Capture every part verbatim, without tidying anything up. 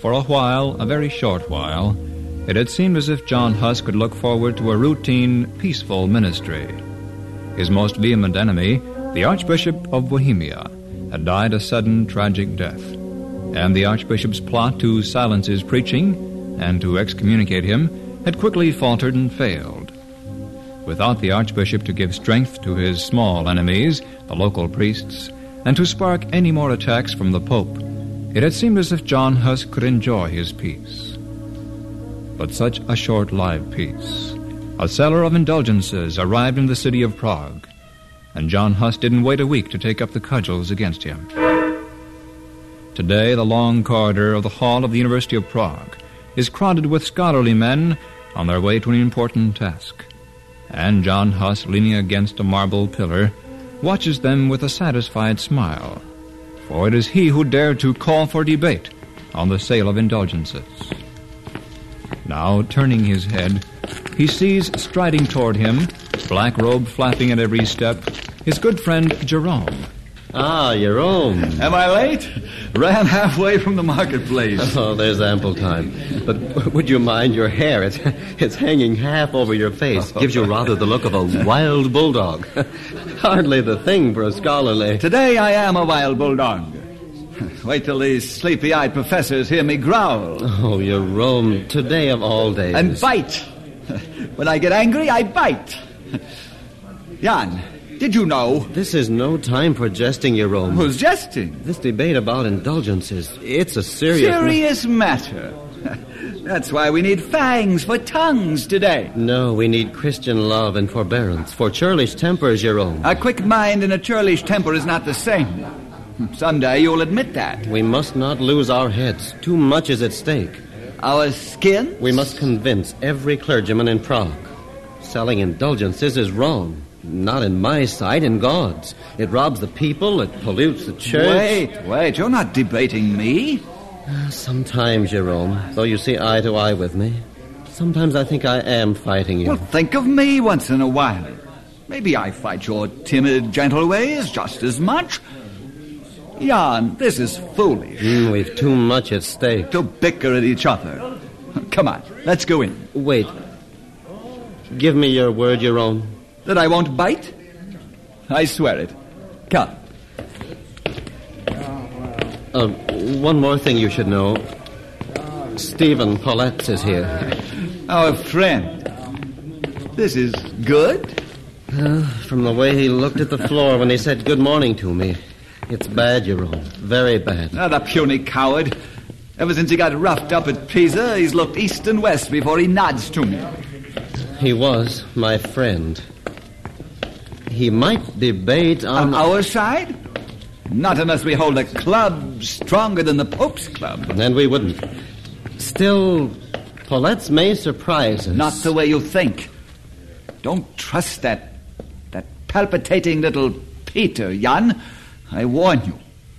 For a while, a very short while, it had seemed as if John Huss could look forward to a routine, peaceful ministry. His most vehement enemy, the Archbishop of Bohemia, had died a sudden, tragic death, and the Archbishop's plot to silence his preaching and to excommunicate him had quickly faltered and failed. Without the Archbishop to give strength to his small enemies, the local priests, and to spark any more attacks from the Pope, it had seemed as if John Huss could enjoy his peace. But such a short-lived peace. A seller of indulgences arrived in the city of Prague, and John Huss didn't wait a week to take up the cudgels against him. Today, the long corridor of the hall of the University of Prague is crowded with scholarly men on their way to an important task. And John Huss, leaning against a marble pillar, watches them with a satisfied smile, for it is he who dared to call for debate on the sale of indulgences. Now, turning his head, he sees striding toward him, black robe flapping at every step, his good friend Jerome. Ah, Jerome. Am I late? Ran halfway from the marketplace. Oh, there's ample time. But would you mind your hair? It's, it's hanging half over your face. Gives you rather the look of a wild bulldog. Hardly the thing for a scholarly. Today I am a wild bulldog. Wait till these sleepy-eyed professors hear me growl. Oh, Jerome, today of all days. And bite. When I get angry, I bite. Jan, did you know? This is no time for jesting, Jerome. Who's jesting? This debate about indulgences, it's a serious... Serious matter. That's why we need fangs for tongues today. No, we need Christian love and forbearance for churlish tempers, Jerome. A quick mind and a churlish temper is not the same. Someday you'll admit that. We must not lose our heads. Too much is at stake. Our skin? We must convince every clergyman in Prague. Selling indulgences is wrong. Not in my sight, in God's. It robs the people, it pollutes the church. Wait, wait, you're not debating me. Sometimes, Jerome, though you see eye to eye with me, sometimes I think I am fighting you. Well, think of me once in a while. Maybe I fight your timid, gentle ways just as much. Jan, this is foolish. Mm, we've too much at stake. To bicker at each other. Come on, let's go in. Wait. Give me your word, Jerome. That I won't bite? I swear it. Come. Uh, one more thing you should know. Stephen Pauletz is here. Our friend. This is good? Uh, from the way he looked at the floor when he said good morning to me. It's bad, Jerome. Very bad. Not a puny coward. Ever since he got roughed up at Pisa, he's looked east and west before he nods to me. He was my friend. He might debate on... On our side? Not unless we hold a club stronger than the Pope's club. Then we wouldn't. Still, Pauletz may surprise us. Not the way you think. Don't trust that... that palpitating little Peter, Jan. I warn you.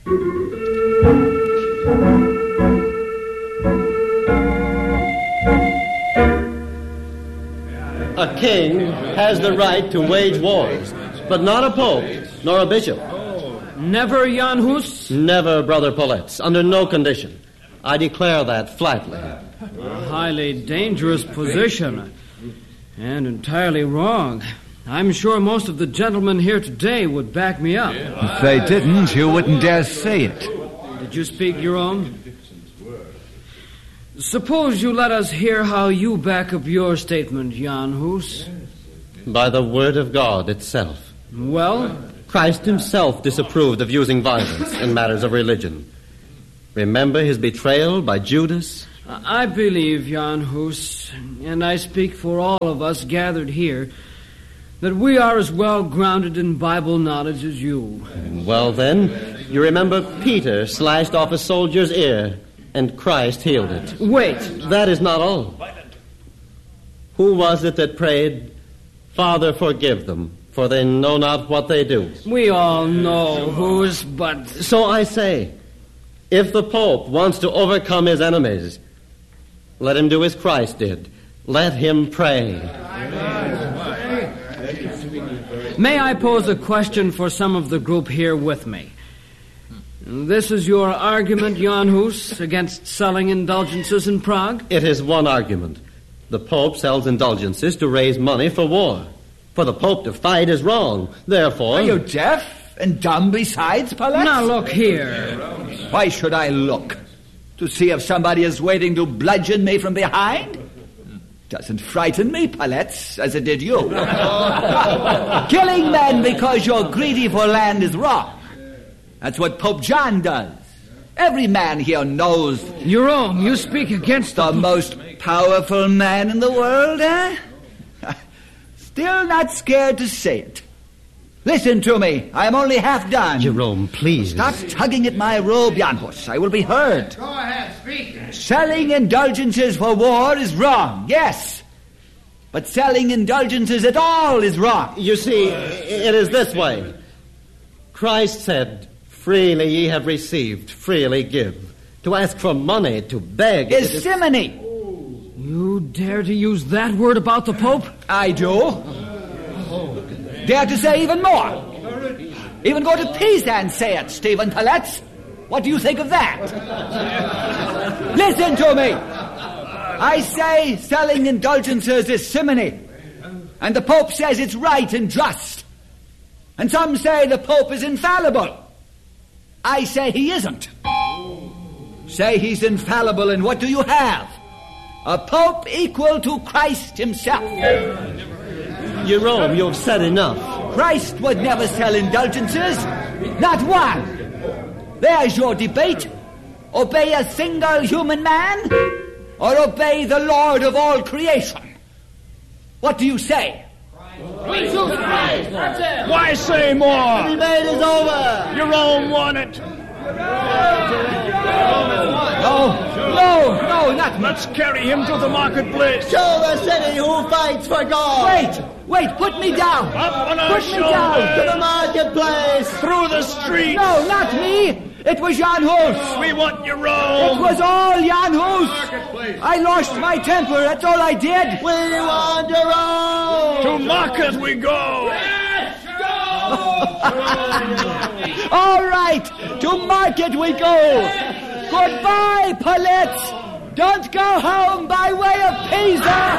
A king has the right to wage wars, but not a pope, nor a bishop. Never, Jan Hus? Never, Brother Pauletz, under no condition. I declare that flatly. A highly dangerous position, and entirely wrong. I'm sure most of the gentlemen here today would back me up. If they didn't, you wouldn't dare say it. Did you speak your own? Suppose you let us hear how you back up your statement, Jan Hus. By the word of God itself. Well? Christ himself disapproved of using violence in matters of religion. Remember his betrayal by Judas? I believe, Jan Hus, and I speak for all of us gathered here, that we are as well grounded in Bible knowledge as you. Well, then, you remember Peter slashed off a soldier's ear, and Christ healed it. Wait. That is not all. Who was it that prayed, Father, forgive them, for they know not what they do? We all know who's, but... So I say, if the Pope wants to overcome his enemies, let him do as Christ did. Let him pray. May I pose a question for some of the group here with me? This is your argument, Jan Hus, against selling indulgences in Prague? It is one argument. The Pope sells indulgences to raise money for war. For the Pope to fight is wrong. Therefore... Are you deaf and dumb besides, Palette? Now look here. Why should I look? To see if somebody is waiting to bludgeon me from behind? Doesn't frighten me, Palette, as it did you. Killing men because you're greedy for land is wrong. That's what Pope John does. Every man here knows... Jerome, you speak against the... the... most powerful man in the world, eh? Still not scared to say it. Listen to me. I'm only half done. Jerome, please. Stop tugging at my robe, Jan Hus. I will be heard. Go ahead, speak. Selling indulgences for war is wrong, yes. But selling indulgences at all is wrong. You see, it is this way. Christ said, freely ye have received, freely give. To ask for money, to beg... is simony. You dare to use that word about the Pope? I do. Dare to say even more. Even go to Pisa and say it, Stephen Palette. What do you think of that? Listen to me. I say selling indulgences is simony. And the Pope says it's right and just. And some say the Pope is infallible. I say he isn't. Say he's infallible, and what do you have? A Pope equal to Christ himself. Jerome, you've said enough. Christ would never sell indulgences. Not one. There's your debate. Obey a single human man, or obey the Lord of all creation? What do you say? Why say more? The debate is over. Jerome won it. No, no, no, not me. Let's carry him to the marketplace. Show the city who fights for God. Wait, wait, put me down. Up on our Put me down. To the marketplace. Through the street. No, not me. It was Jan Hus. We want It Jerome. was all Jan Hus. I lost my temper, that's all I did. We want Jerome. To market we go. All right, to market we go. Goodbye, Palette. Don't go home by way of Pisa.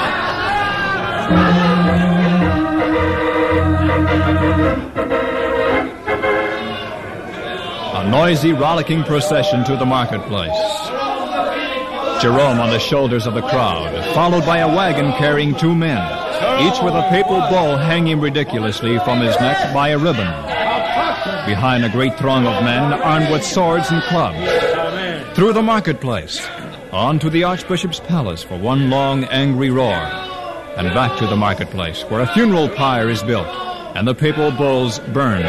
A noisy, rollicking procession to the marketplace. Jerome on the shoulders of the crowd, followed by a wagon carrying two men, each with a papal bull hanging ridiculously from his neck by a ribbon. Behind a great throng of men armed with swords and clubs. Through the marketplace, on to the Archbishop's palace for one long, angry roar, and back to the marketplace where a funeral pyre is built and the papal bulls burned.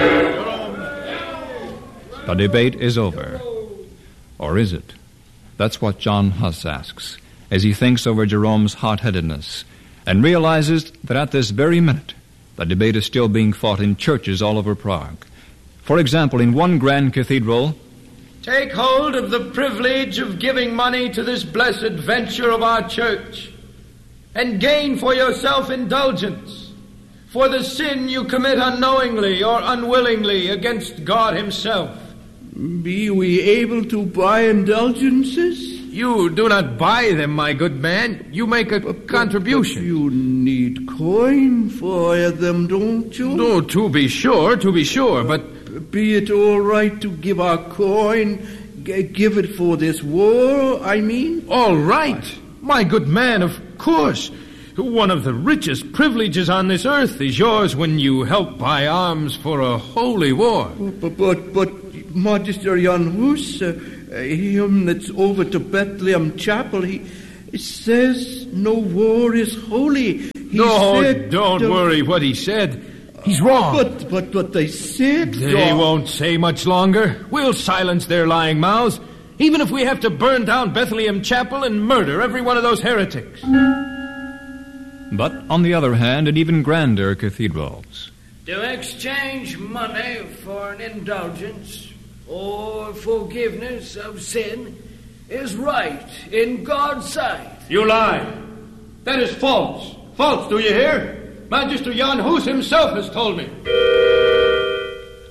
The debate is over. Or is it? That's what John Hus asks as he thinks over Jerome's hot-headedness and realizes that at this very minute the debate is still being fought in churches all over Prague. For example, in one grand cathedral, take hold of the privilege of giving money to this blessed venture of our church, and gain for yourself indulgence for the sin you commit unknowingly or unwillingly against God himself. Be we able to buy indulgences? You do not buy them, my good man. You make a But- contribution. but you need coin for them, don't you? No, to be sure, to be sure, but Be it all right to give our coin, g- give it for this war, I mean? all right. My good man, of course. One of the richest privileges on this earth is yours when you help buy arms for a holy war. But, but, but Magister Jan Hus, uh, him that's over to Bethlehem Chapel, he says no war is holy. He no, said, don't uh, worry what he said. He's wrong. But, but, but they said... They uh, won't say much longer. We'll silence their lying mouths, even if we have to burn down Bethlehem Chapel and murder every one of those heretics. but on the other hand, in even grander cathedrals. To exchange money for an indulgence or forgiveness of sin is right in God's sight. You lie. That is false. False, do you hear? Magister Jan Hus himself has told me.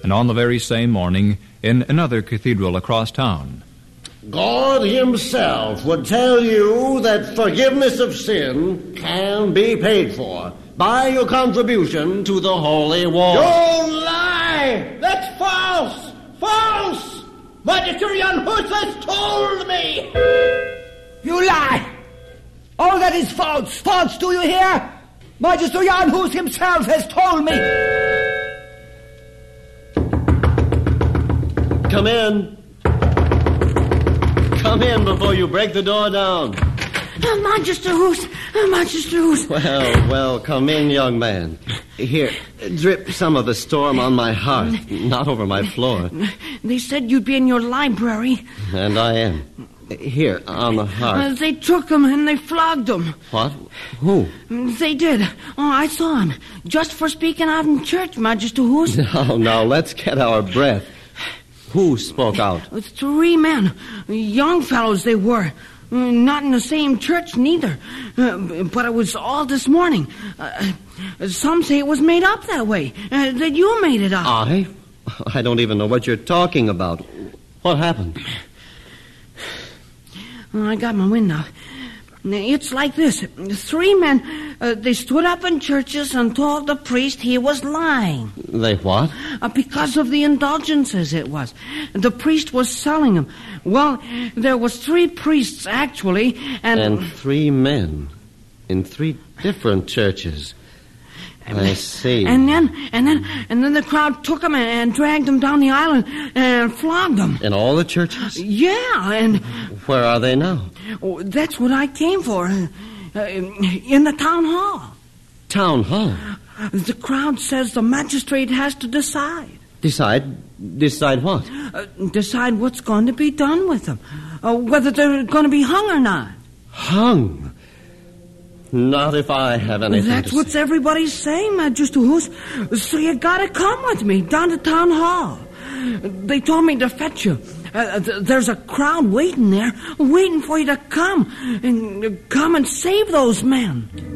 and on the very same morning in another cathedral across town. God himself would tell you that forgiveness of sin can be paid for by your contribution to the holy war. Don't lie! That's false! False! Magister Jan Hus has told me! You lie! All that is false! False, do you hear? Magister Jan Hus himself has told me! Come in. Come in before you break the door down. Uh, Magister Hus, uh, Magister Hus. Well, well, come in, young man. Here, drip some of the storm on my hearth, not over my floor. They said you'd be in your library. And I am. Here, on the Uh, hearth. they took him and they flogged him. What? Who? They did. Oh, I saw him. Just for speaking out in church, Magister Hus. Now, now, let's get our breath. Who spoke out? Three men. Young fellows they were. Uh, Not in the same church, neither. Uh, but it was all this morning. Uh, some say it was made up that way. Uh, that you made it up. I? I don't even know what you're talking about. What happened? I got my wind now. It's like this. Three men, uh, they stood up in churches and told the priest he was lying. They what? Uh, because of the indulgences, it was. The priest was selling them. Well, there was three priests, actually, and... And three men in three different churches. I see. And then, and then, and then the crowd took him and, and dragged him down the island and flogged him. In all the churches? Yeah, and... Where are they now? Oh, that's what I came for. Uh, in the town hall. Town hall? The crowd says the magistrate has to decide. Decide? Decide what? Uh, decide what's going to be done with them. Uh, whether they're going to be hung or not. Hung? Not if I have anything That's to what say. everybody's saying, Magister Hus. So you gotta come with me down to town hall. They told me to fetch you. Uh, th- there's a crowd waiting there, waiting for you to come. And uh, come and save those men.